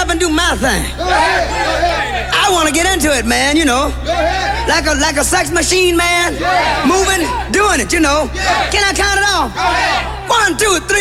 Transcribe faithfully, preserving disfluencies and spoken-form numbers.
up and do my thing. Go ahead. Go ahead. I want to get into it, man, you know. Go ahead. Like a like a sex machine, man. Yeah. Moving, doing it, you know. Yeah. Can I count it off? Go ahead. One, two, three.